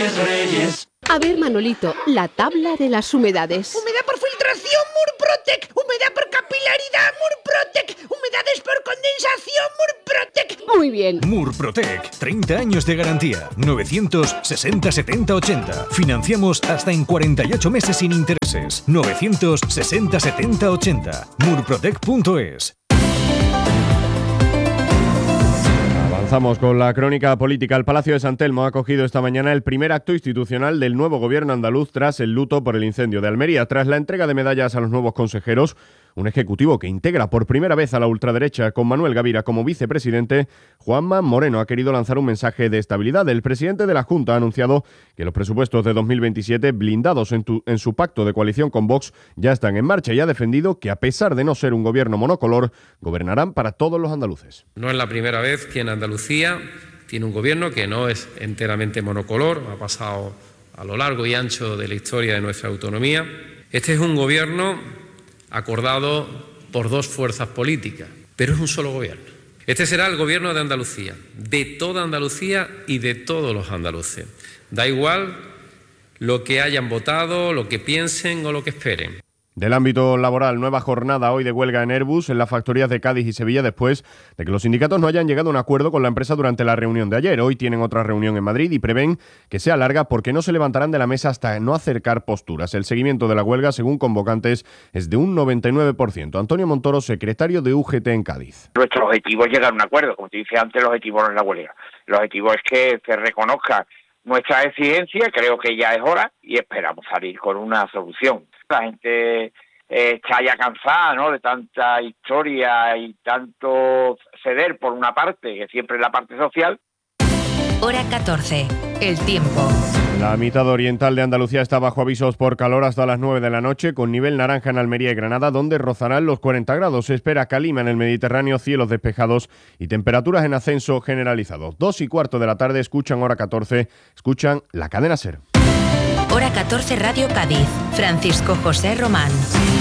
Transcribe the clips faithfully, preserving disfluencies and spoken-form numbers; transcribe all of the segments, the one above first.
Reyes, Reyes. A ver, Manolito, la tabla de las humedades. Humedad por filtración, Murprotec. Humedad por capilaridad, Murprotec. Humedades por condensación, Murprotec. Muy bien. Murprotec, treinta años de garantía. novecientos sesenta setenta ochenta. Financiamos hasta en cuarenta y ocho meses sin intereses. novecientos sesenta setenta ochenta. murprotec punto es. Avanzamos con la crónica política. El Palacio de San Telmo ha acogido esta mañana el primer acto institucional del nuevo gobierno andaluz tras el luto por el incendio de Almería. Tras la entrega de medallas a los nuevos consejeros, un ejecutivo que integra por primera vez a la ultraderecha con Manuel Gavira como vicepresidente, Juanma Moreno ha querido lanzar un mensaje de estabilidad. El presidente de la Junta ha anunciado que los presupuestos de dos mil veintisiete, blindados en, tu, en su pacto de coalición con Vox, ya están en marcha y ha defendido que, a pesar de no ser un gobierno monocolor, gobernarán para todos los andaluces. No es la primera vez que en Andalucía tiene un gobierno que no es enteramente monocolor, ha pasado a lo largo y ancho de la historia de nuestra autonomía. Este es un gobierno acordado por dos fuerzas políticas, pero es un solo gobierno. Este será el gobierno de Andalucía, de toda Andalucía y de todos los andaluces. Da igual lo que hayan votado, lo que piensen o lo que esperen. Del ámbito laboral, nueva jornada hoy de huelga en Airbus, en las factorías de Cádiz y Sevilla, después de que los sindicatos no hayan llegado a un acuerdo con la empresa durante la reunión de ayer. Hoy tienen otra reunión en Madrid y prevén que sea larga porque no se levantarán de la mesa hasta no acercar posturas. El seguimiento de la huelga, según convocantes, es de un noventa y nueve por ciento. Antonio Montoro, secretario de U G T en Cádiz. Nuestro objetivo es llegar a un acuerdo. Como te dije antes, el objetivo no es la huelga. El objetivo es que se reconozca nuestra exigencia, creo que ya es hora, y esperamos salir con una solución. La gente Eh, está ya cansada, ¿no?, de tanta historia y tanto ceder por una parte, que siempre es la parte social. Hora catorce. El tiempo. La mitad oriental de Andalucía está bajo avisos por calor hasta las nueve de la noche, con nivel naranja en Almería y Granada, donde rozarán los cuarenta grados. Se espera calima en el Mediterráneo, cielos despejados y temperaturas en ascenso generalizado. Dos y cuarto de la tarde, escuchan Hora catorce, escuchan la cadena SER. Hora catorce, Radio Cádiz. Francisco José Román.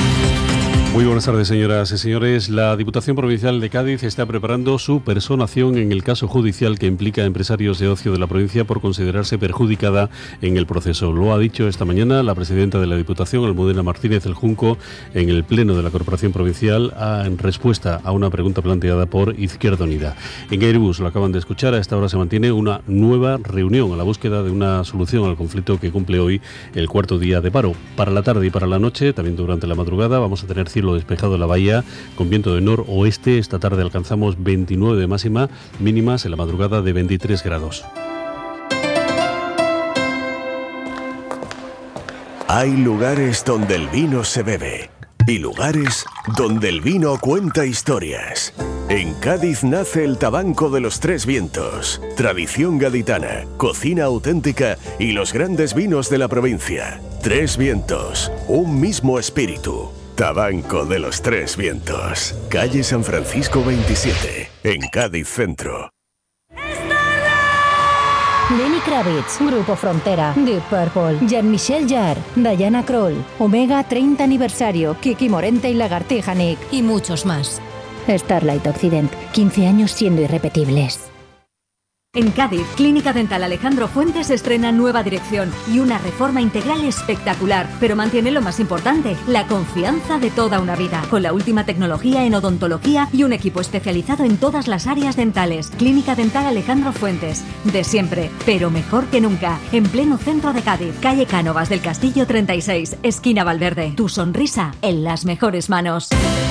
Muy buenas tardes, señoras y señores. La Diputación Provincial de Cádiz está preparando su personación en el caso judicial que implica a empresarios de ocio de la provincia por considerarse perjudicada en el proceso. Lo ha dicho esta mañana la presidenta de la Diputación, Almudena Martínez El Junco, en el Pleno de la Corporación Provincial, en respuesta a una pregunta planteada por Izquierda Unida. En Airbus, lo acaban de escuchar, a esta hora se mantiene una nueva reunión a la búsqueda de una solución al conflicto que cumple hoy el cuarto día de paro. Para la tarde y para la noche, también durante la madrugada, vamos a tener cielo despejado en la bahía con viento de noroeste. Esta tarde alcanzamos veintinueve de máxima, mínimas en la madrugada de veintitrés grados. Hay lugares donde el vino se bebe y lugares donde el vino cuenta historias. En Cádiz nace el Tabanco de los Tres Vientos, tradición gaditana, cocina auténtica y los grandes vinos de la provincia. Tres Vientos, un mismo espíritu. Tabanco de los Tres Vientos, calle San Francisco veintisiete, en Cádiz Centro. Lenny Kravitz, Grupo Frontera, Deep Purple, Jean-Michel Jarre, Diana Krall, Omega treinta aniversario, Kiki Morente y Lagartija Nick. Y muchos más. Starlight Occident, quince años siendo irrepetibles. En Cádiz, Clínica Dental Alejandro Fuentes estrena nueva dirección y una reforma integral espectacular, pero mantiene lo más importante, la confianza de toda una vida, con la última tecnología en odontología y un equipo especializado en todas las áreas dentales. Clínica Dental Alejandro Fuentes, de siempre, pero mejor que nunca, en pleno centro de Cádiz, calle Cánovas del Castillo treinta y seis, esquina Valverde. Tu sonrisa en las mejores manos.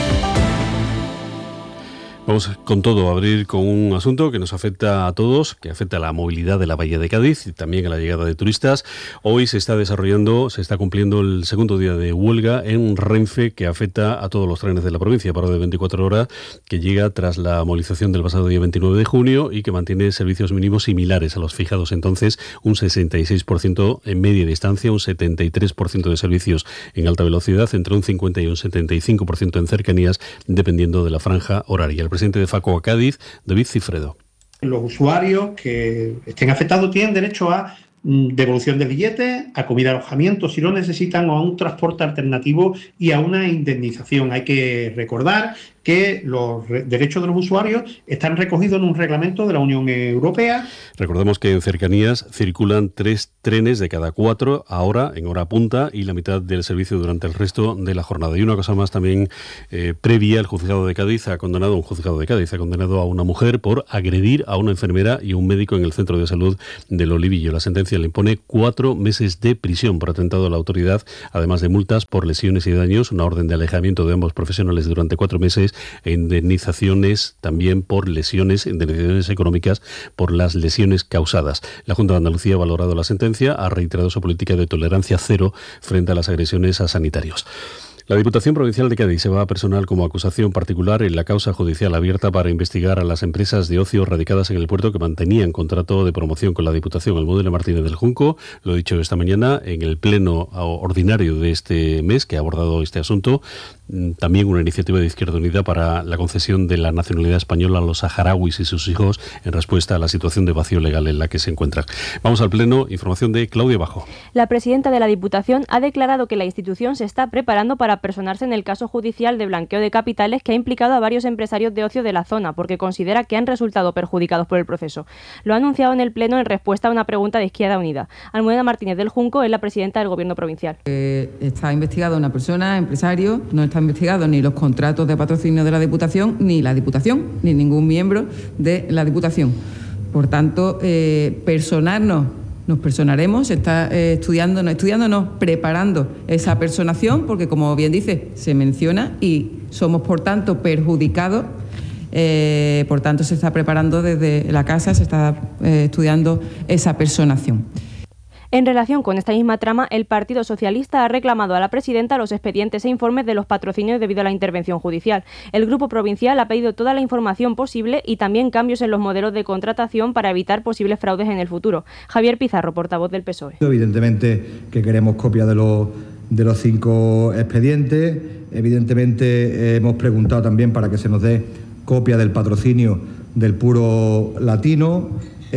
Vamos con todo a abrir con un asunto que nos afecta a todos, que afecta a la movilidad de la Bahía de Cádiz y también a la llegada de turistas. Hoy se está desarrollando, se está cumpliendo el segundo día de huelga en Renfe, que afecta a todos los trenes de la provincia, paro de veinticuatro horas, que llega tras la movilización del pasado día veintinueve de junio y que mantiene servicios mínimos similares a los fijados entonces, un sesenta y seis por ciento en media distancia, un setenta y tres por ciento de servicios en alta velocidad, entre un cincuenta y un setenta y cinco por ciento en cercanías, dependiendo de la franja horaria. El presidente de FACO a Cádiz, David Cifredo. Los usuarios que estén afectados tienen derecho a devolución de billetes, a comida, alojamiento, si lo necesitan, o a un transporte alternativo y a una indemnización. Hay que recordar que los re- derechos de los usuarios están recogidos en un reglamento de la Unión Europea. Recordemos que en cercanías circulan tres trenes de cada cuatro ahora en hora punta y la mitad del servicio durante el resto de la jornada. Y una cosa más también eh, previa, el juzgado de Cádiz ha condenado, un juzgado de Cádiz ha condenado a una mujer por agredir a una enfermera y un médico en el centro de salud del Olivillo. La sentencia le impone cuatro meses de prisión por atentado a la autoridad, además de multas por lesiones y daños, una orden de alejamiento de ambos profesionales durante cuatro meses e indemnizaciones también por lesiones, indemnizaciones económicas por las lesiones causadas. La Junta de Andalucía ha valorado la sentencia, ha reiterado su política de tolerancia cero frente a las agresiones a sanitarios. La Diputación Provincial de Cádiz se va a personar como acusación particular en la causa judicial abierta para investigar a las empresas de ocio radicadas en el puerto que mantenían contrato de promoción con la Diputación. Almudena Martínez del Junco lo ha dicho esta mañana en el pleno ordinario de este mes que ha abordado este asunto. También una iniciativa de Izquierda Unida para la concesión de la nacionalidad española a los saharauis y sus hijos en respuesta a la situación de vacío legal en la que se encuentran. Vamos al pleno. Información de Claudia Bajo. La presidenta de la Diputación ha declarado que la institución se está preparando para personarse en el caso judicial de blanqueo de capitales que ha implicado a varios empresarios de ocio de la zona porque considera que han resultado perjudicados por el proceso. Lo ha anunciado en el pleno en respuesta a una pregunta de Izquierda Unida. Almudena Martínez del Junco es la presidenta del Gobierno provincial. Eh, está investigada una persona, empresario, no está investigado ni los contratos de patrocinio de la Diputación, ni la Diputación, ni ningún miembro de la Diputación. Por tanto, eh, personarnos, nos personaremos, se está eh, estudiando, no estudiando, no, preparando esa personación, porque como bien dice, se menciona y somos por tanto perjudicados, eh, por tanto se está preparando desde la casa, se está eh, estudiando esa personación. En relación con esta misma trama, el Partido Socialista ha reclamado a la presidenta los expedientes e informes de los patrocinios debido a la intervención judicial. El Grupo Provincial ha pedido toda la información posible y también cambios en los modelos de contratación para evitar posibles fraudes en el futuro. Javier Pizarro, portavoz del P S O E. Evidentemente que queremos copia de los, de los cinco expedientes. Evidentemente eh, hemos preguntado también para que se nos dé copia del patrocinio del puro latino.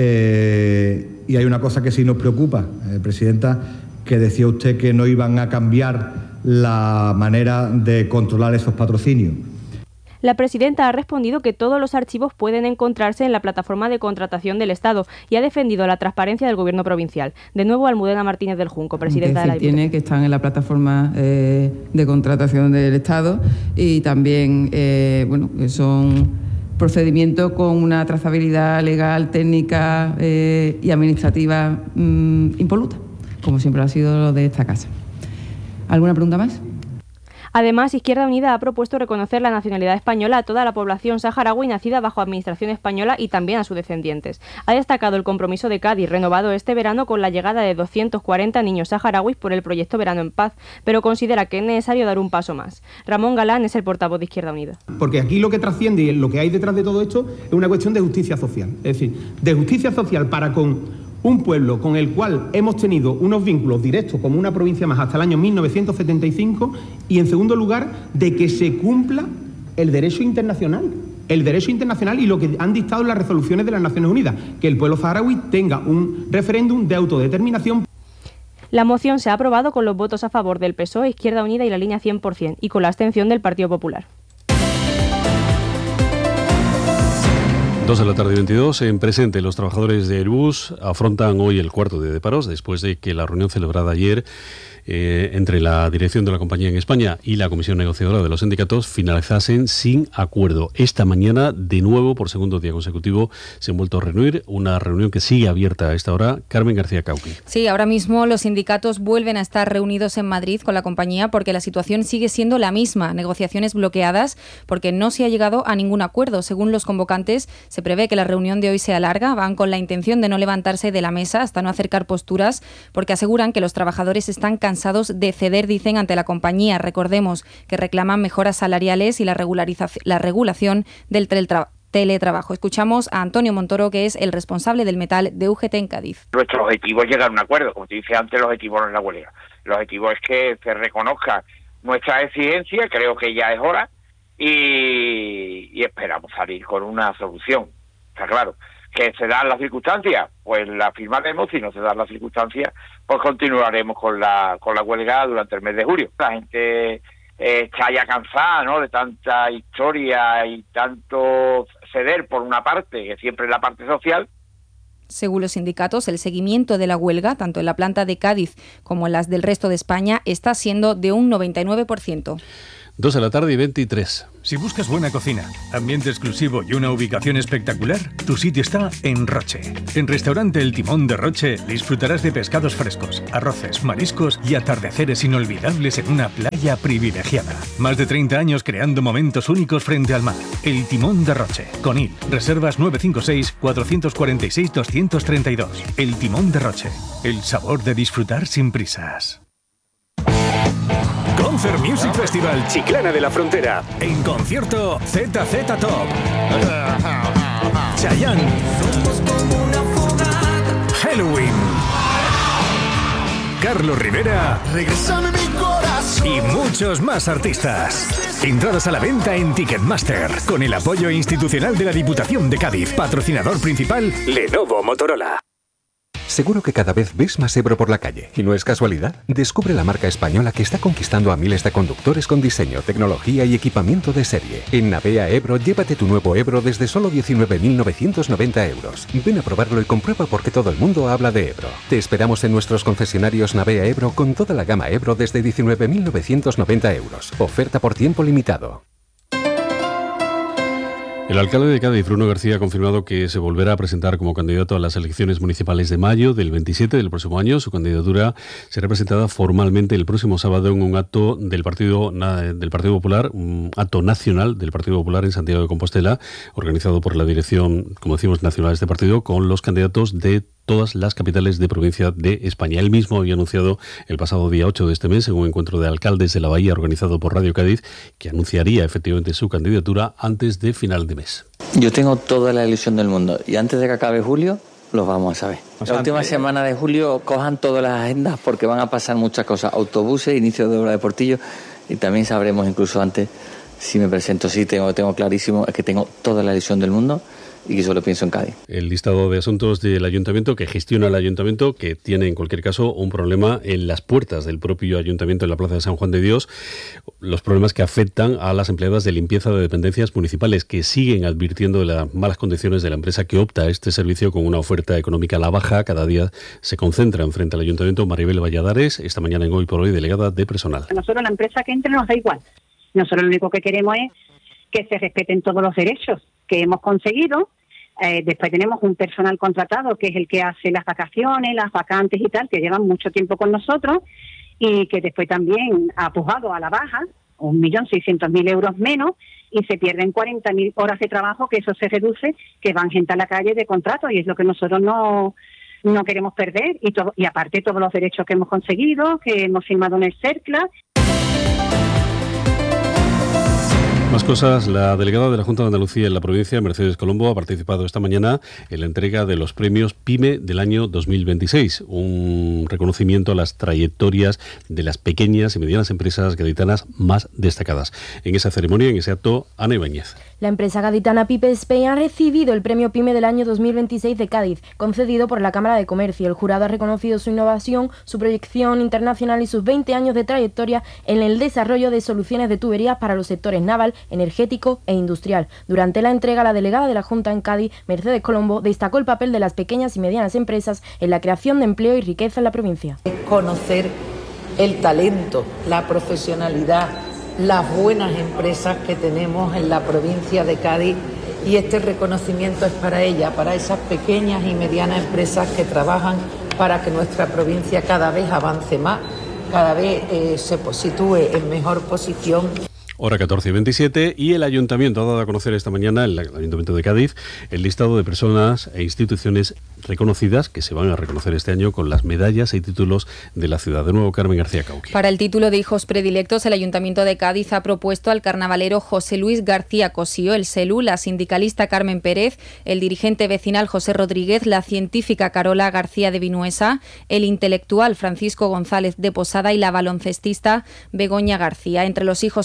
Eh, Y hay una cosa que sí nos preocupa, eh, Presidenta, que decía usted que no iban a cambiar la manera de controlar esos patrocinios. La presidenta ha respondido que todos los archivos pueden encontrarse en la plataforma de contratación del Estado y ha defendido la transparencia del Gobierno provincial. De nuevo, Almudena Martínez del Junco, presidenta de la Diputación. Tiene que están en la plataforma eh, de contratación del Estado y también, eh, bueno, que son procedimiento con una trazabilidad legal, técnica eh, y administrativa mmm, impoluta, como siempre ha sido lo de esta casa. ¿Alguna pregunta más? Además, Izquierda Unida ha propuesto reconocer la nacionalidad española a toda la población saharaui nacida bajo administración española y también a sus descendientes. Ha destacado el compromiso de Cádiz, renovado este verano con la llegada de doscientos cuarenta niños saharauis por el proyecto Verano en Paz, pero considera que es necesario dar un paso más. Ramón Galán es el portavoz de Izquierda Unida. Porque aquí lo que trasciende y lo que hay detrás de todo esto es una cuestión de justicia social. Es decir, de justicia social para con un pueblo con el cual hemos tenido unos vínculos directos como una provincia más hasta el año mil novecientos setenta y cinco y, en segundo lugar, de que se cumpla el derecho internacional. El derecho internacional y lo que han dictado las resoluciones de las Naciones Unidas, que el pueblo saharaui tenga un referéndum de autodeterminación. La moción se ha aprobado con los votos a favor del P S O E, Izquierda Unida y la línea cien por ciento y con la abstención del Partido Popular. dos de la tarde y veintidós. En presente, los trabajadores de Airbus afrontan hoy el cuarto día de paros después de que la reunión celebrada ayer eh, entre la dirección de la compañía en España y la comisión negociadora de los sindicatos finalizasen sin acuerdo. Esta mañana, de nuevo, por segundo día consecutivo, se han vuelto a reunir, una reunión que sigue abierta a esta hora. Carmen García Cauqui. Sí, ahora mismo los sindicatos vuelven a estar reunidos en Madrid con la compañía porque la situación sigue siendo la misma. Negociaciones bloqueadas porque no se ha llegado a ningún acuerdo. Según los convocantes, se prevé que la reunión de hoy sea larga. Van con la intención de no levantarse de la mesa hasta no acercar posturas porque aseguran que los trabajadores están cansados de ceder, dicen, ante la compañía. Recordemos que reclaman mejoras salariales y la, regularización, la regulación del teletrabajo. teletrabajo. Escuchamos a Antonio Montoro, que es el responsable del metal de U G T en Cádiz. Nuestro objetivo es llegar a un acuerdo. Como te dije antes, el objetivo no es la huelga. El objetivo es que se reconozca nuestra exigencia, creo que ya es hora, y, y esperamos salir con una solución. Está claro. ¿Que se dan las circunstancias? Pues la firmaremos. Si no se dan las circunstancias, pues continuaremos con la con la huelga durante el mes de julio. La gente eh, está ya cansada, ¿no?, de tanta historia y tanto ceder por una parte, que siempre es la parte social. Según los sindicatos, el seguimiento de la huelga, tanto en la planta de Cádiz como en las del resto de España, está siendo de un noventa y nueve por ciento. Dos de la tarde y veintitrés. Si buscas buena cocina, ambiente exclusivo y una ubicación espectacular, tu sitio está en Roche. En Restaurante El Timón de Roche disfrutarás de pescados frescos, arroces, mariscos y atardeceres inolvidables en una playa privilegiada. Más de treinta años creando momentos únicos frente al mar. El Timón de Roche. Conil. Reservas nueve cinco seis, cuatro cuatro seis, dos tres dos. El Timón de Roche. El sabor de disfrutar sin prisas. Concert Music Festival Chiclana de la Frontera. En concierto Z Z Top, Chayanne, Halloween, Carlos Rivera y muchos más artistas. Entradas a la venta en Ticketmaster, con el apoyo institucional de la Diputación de Cádiz. Patrocinador principal, Lenovo Motorola. Seguro que cada vez ves más Ebro por la calle, y no es casualidad. Descubre la marca española que está conquistando a miles de conductores con diseño, tecnología y equipamiento de serie. En Navea Ebro, llévate tu nuevo Ebro desde solo diecinueve mil novecientos noventa euros. Ven a probarlo y comprueba por qué todo el mundo habla de Ebro. Te esperamos en nuestros concesionarios Navea Ebro con toda la gama Ebro desde diecinueve mil novecientos noventa euros. Oferta por tiempo limitado. El alcalde de Cádiz, Bruno García, ha confirmado que se volverá a presentar como candidato a las elecciones municipales de mayo del veintisiete del próximo año. Su candidatura será presentada formalmente el próximo sábado en un acto del Partido, del Partido Popular, un acto nacional del Partido Popular en Santiago de Compostela, organizado por la dirección, como decimos, nacional de este partido, con los candidatos de todas las capitales de provincia de España. Él mismo había anunciado el pasado día ocho de este mes en un encuentro de alcaldes de la Bahía organizado por Radio Cádiz que anunciaría efectivamente su candidatura antes de final de mes. Yo tengo toda la ilusión del mundo y antes de que acabe julio los vamos a saber. O sea, la última antes... semana de julio cojan todas las agendas porque van a pasar muchas cosas. Autobuses, inicio de obra de Portillo y también sabremos incluso antes si me presento. Sí, tengo, tengo clarísimo, es que tengo toda la ilusión del mundo y que solo pienso en Cádiz. El listado de asuntos del ayuntamiento que gestiona el ayuntamiento, que tiene en cualquier caso un problema en las puertas del propio ayuntamiento en la Plaza de San Juan de Dios, los problemas que afectan a las empleadas de limpieza de dependencias municipales que siguen advirtiendo de las malas condiciones de la empresa que opta a este servicio con una oferta económica a la baja. Cada día se concentran frente al ayuntamiento. Maribel Valladares, esta mañana en Hoy por Hoy, delegada de personal. A nosotros la empresa que entre nos da igual. Nosotros lo único que queremos es que se respeten todos los derechos que hemos conseguido. Eh, después tenemos un personal contratado que es el que hace las vacaciones, las vacantes y tal, que llevan mucho tiempo con nosotros y que después también ha pujado a la baja, un millón seiscientos mil euros menos, y se pierden cuarenta mil horas de trabajo, que eso se reduce, que van gente a la calle de contrato, y es lo que nosotros no, no queremos perder, y, todo, y aparte todos los derechos que hemos conseguido, que hemos firmado en el CERCLA. Más cosas. La delegada de la Junta de Andalucía en la provincia, Mercedes Colombo, ha participado esta mañana en la entrega de los premios PYME del año dos mil veintiséis, un reconocimiento a las trayectorias de las pequeñas y medianas empresas gaditanas más destacadas. En esa ceremonia, en ese acto, Ana Ibáñez. La empresa gaditana Pipe Spain ha recibido el premio PYME del año dos mil veintiséis de Cádiz, concedido por la Cámara de Comercio. El jurado ha reconocido su innovación, su proyección internacional y sus veinte años de trayectoria en el desarrollo de soluciones de tuberías para los sectores naval, energético e industrial. Durante la entrega, la delegada de la Junta en Cádiz, Mercedes Colombo, destacó el papel de las pequeñas y medianas empresas en la creación de empleo y riqueza en la provincia. Conocer el talento, la profesionalidad, las buenas empresas que tenemos en la provincia de Cádiz, y este reconocimiento es para ella, para esas pequeñas y medianas empresas que trabajan para que nuestra provincia cada vez avance más, cada vez eh, se sitúe en mejor posición. Hora catorce y veintisiete, y el Ayuntamiento ha dado a conocer esta mañana, el Ayuntamiento de Cádiz, el listado de personas e instituciones reconocidas que se van a reconocer este año con las medallas y títulos de la ciudad. De nuevo, Carmen García Cauqui. Para el título de hijos predilectos, el Ayuntamiento de Cádiz ha propuesto al carnavalero José Luis García Cosío, el Selú, la sindicalista Carmen Pérez, el dirigente vecinal José Rodríguez, la científica Carola García de Vinuesa, el intelectual Francisco González de Posada y la baloncestista Begoña García. Entre los hijos adoptivos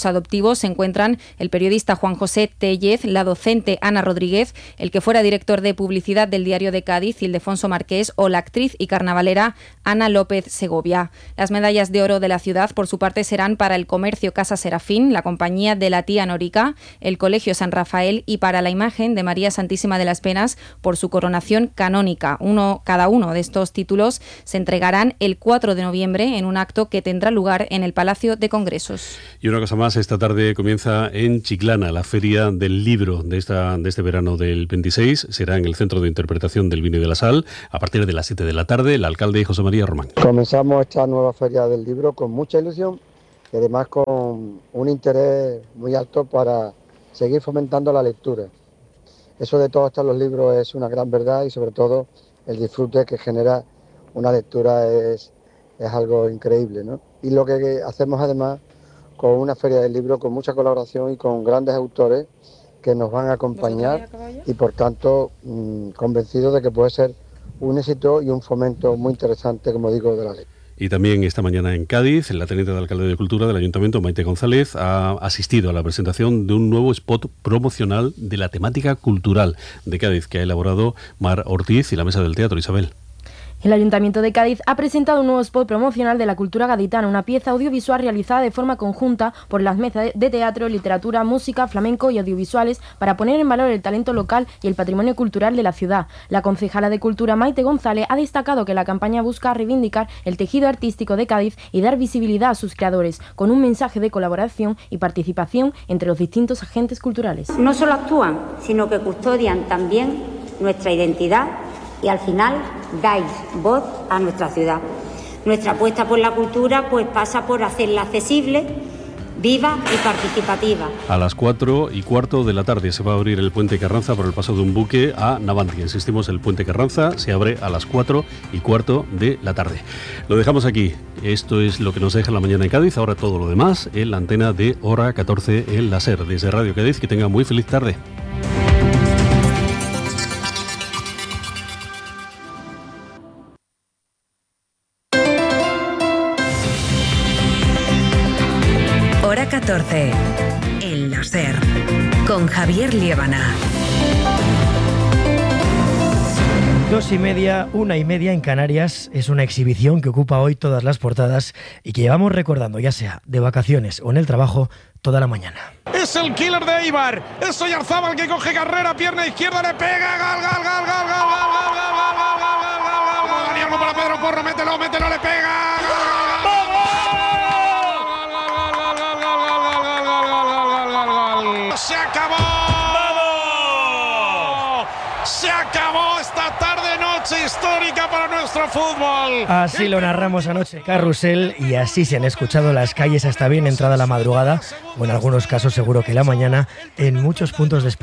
colectivo se encuentran el periodista Juan José Tellez, la docente Ana Rodríguez, el que fuera director de publicidad del Diario de Cádiz, Ildefonso Marqués, o la actriz y carnavalera Ana López Segovia. Las medallas de oro de la ciudad, por su parte, serán para el Comercio Casa Serafín, la Compañía de la Tía Norica, el Colegio San Rafael y para la imagen de María Santísima de las Penas por su coronación canónica. Uno, cada uno de estos títulos se entregarán el cuatro de noviembre en un acto que tendrá lugar en el Palacio de Congresos. Y una cosa más, esta tarde comienza en Chiclana la Feria del Libro de, esta, de este verano del veintiséis. Será en el Centro de Interpretación del Vino y de la Sal a partir de las siete de la tarde. El alcalde José María Román. Comenzamos esta nueva Feria del Libro con mucha ilusión y además con un interés muy alto para seguir fomentando la lectura. Eso de todos estos los libros es una gran verdad y sobre todo el disfrute que genera una lectura es, es algo increíble, ¿no? Y lo que hacemos además con una feria del libro con mucha colaboración y con grandes autores que nos van a acompañar y por tanto mmm, convencidos de que puede ser un éxito y un fomento muy interesante, como digo, de la ley. Y también esta mañana en Cádiz, la teniente de alcalde de Cultura del Ayuntamiento, Maite González, ha asistido a la presentación de un nuevo spot promocional de la temática cultural de Cádiz que ha elaborado Mar Ortiz y la Mesa del Teatro. Isabel. El Ayuntamiento de Cádiz ha presentado un nuevo spot promocional de la cultura gaditana, una pieza audiovisual realizada de forma conjunta por las mesas de teatro, literatura, música, flamenco y audiovisuales para poner en valor el talento local y el patrimonio cultural de la ciudad. La concejala de Cultura, Maite González, ha destacado que la campaña busca reivindicar el tejido artístico de Cádiz y dar visibilidad a sus creadores, con un mensaje de colaboración y participación entre los distintos agentes culturales. No solo actúan, sino que custodian también nuestra identidad y al final dais voz a nuestra ciudad. Nuestra apuesta por la cultura pues pasa por hacerla accesible, viva y participativa. A las cuatro y cuarto de la tarde se va a abrir el Puente Carranza por el paso de un buque a Navantia. Insistimos, el Puente Carranza se abre a las cuatro y cuarto de la tarde. Lo dejamos aquí. Esto es lo que nos deja la mañana en Cádiz. Ahora todo lo demás en la antena de Hora catorce en la SER. Desde Radio Cádiz, que tengan muy feliz tarde. Hora catorce, en la SER, con Javier Liébana. Dos y media, una y media en Canarias es una exhibición que ocupa hoy todas las portadas y que llevamos recordando, ya sea de vacaciones o en el trabajo, toda la mañana. Es el killer de Eibar, es Oyarzábal que coge carrera, pierna izquierda, le pega, gol, gol, gol, gol, gol, gol, gol, gol, gol, gol, gol, gol, gol, gol, gol, para Pedro Porro, mételo, mételo, le pega. ¡Se acabó! ¡Vamos! ¡Se acabó esta tarde-noche histórica para nuestro fútbol! Así lo narramos anoche, Carrusel, y así se han escuchado las calles hasta bien entrada la madrugada, o en algunos casos seguro que la mañana, en muchos puntos de España.